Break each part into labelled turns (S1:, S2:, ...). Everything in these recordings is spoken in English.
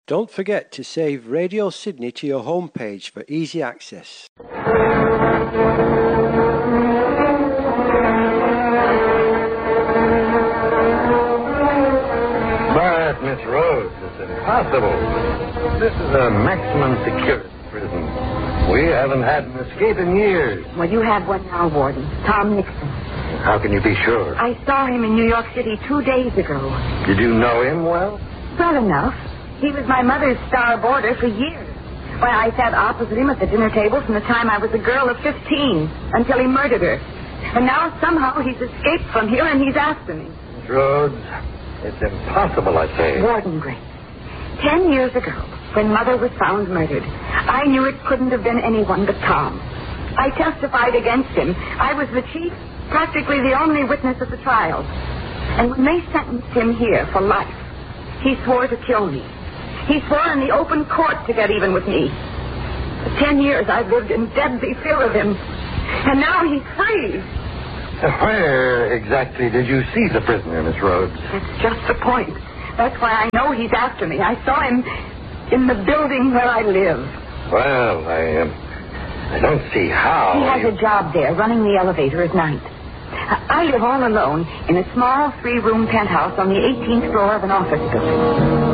S1: Don't forget to save Radio Sydney to your homepage for easy access.
S2: But, Miss Rhodes, it's impossible. This is a maximum security prison. We haven't had an escape in years.
S3: Well, you have one now, Warden. Tom Nixon.
S2: How can you be sure?
S3: I saw him in New York City 2 days ago.
S2: Did you know him well?
S3: Well enough. He was my mother's star boarder for years. Why, I sat opposite him at the dinner table from the time I was a girl of 15 until he murdered her. And now somehow he's escaped from here and he's after me.
S2: Miss Rhodes, it's impossible, I say.
S3: Warden Gray, 10 years ago, when Mother was found murdered, I knew it couldn't have been anyone but Tom. I testified against him. I was the chief, practically the only witness at the trial. And when they sentenced him here for life, he swore to kill me. He swore in the open court to get even with me. For 10 years I've lived in deadly fear of him. And now he's free.
S2: Where exactly did you see the prisoner, Miss Rhodes?
S3: That's just the point. That's why I know he's after me. I saw him in the building where I live.
S2: Well, I don't see how.
S3: He has a job there, running the elevator at night. I live all alone in a small 3-room penthouse on the 18th floor of an office building.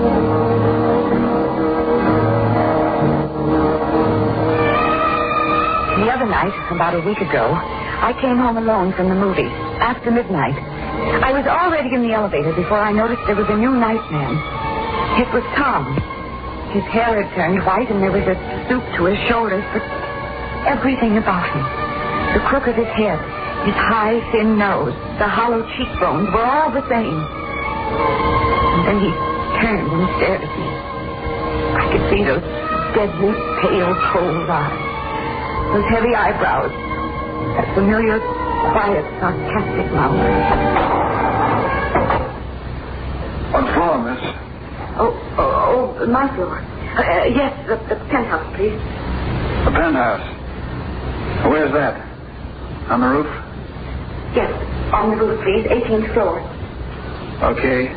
S3: The other night, about a week ago, I came home alone from the movies, after midnight. I was already in the elevator before I noticed there was a new night man. It was Tom. His hair had turned white and there was a stoop to his shoulders, but everything about him, the crook of his head, his high, thin nose, the hollow cheekbones were all the same. And then he turned and stared at me. I could see those deadly, pale, cold eyes. Those heavy eyebrows. That familiar, quiet, sarcastic mouth.
S4: What floor, miss?
S3: Oh, my floor. Yes, the penthouse, please.
S4: The penthouse. Where's that? On the roof?
S3: Yes, on the roof, please. 18th floor.
S4: Okay.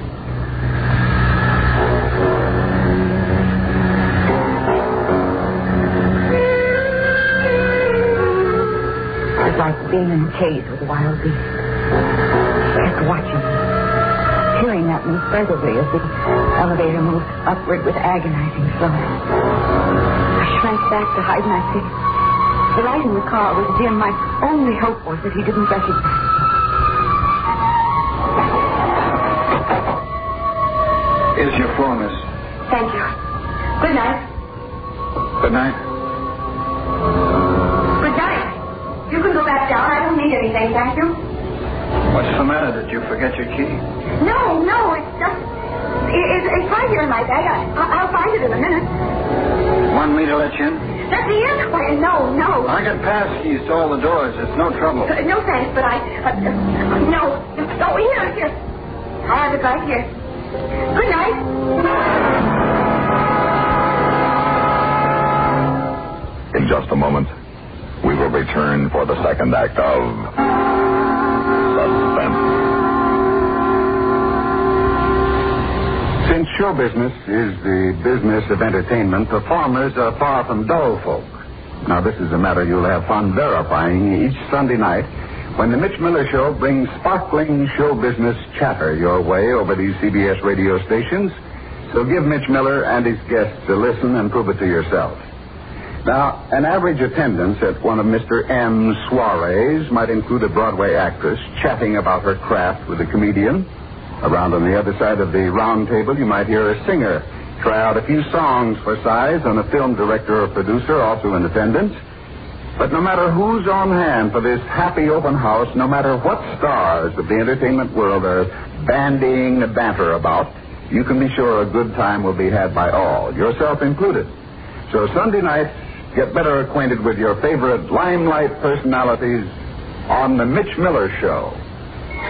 S3: It's like being in a cage with a wild beast. Kept watching me, peering at me furtively as the elevator moved upward with agonizing slow. I shrank back to hide my face. The light in the car was dim. My only hope was that he didn't recognize me.
S4: Here's your floor, miss.
S3: Thank you. Good night.
S4: Good night.
S3: Good night. You can go back down. I don't need anything, thank you.
S4: What's the matter? Did you forget your key?
S3: No, it's just... It's right here in my bag. I'll find it in a minute.
S4: Want me to let you in?
S3: Let me in? Why, no.
S4: I got pass keys to all the doors. It's no trouble.
S3: No, thanks, but no. Oh, here. I have it right here. Good night.
S5: In just a moment, we will return for the second act of Suspense.
S6: Since show business is the business of entertainment, performers are far from dull folk. Now, this is a matter you'll have fun verifying each Sunday night when the Mitch Miller Show brings sparkling show business chatter your way over these CBS radio stations. So give Mitch Miller and his guests a listen and prove it to yourself. Now, an average attendance at one of Mr. M's soirees might include a Broadway actress chatting about her craft with a comedian. Around on the other side of the round table, you might hear a singer try out a few songs for size and a film director or producer also in attendance. But no matter who's on hand for this happy open house, no matter what stars of the entertainment world are bandying the banter about, you can be sure a good time will be had by all, yourself included. So Sunday nights, get better acquainted with your favorite limelight personalities on The Mitch Miller Show.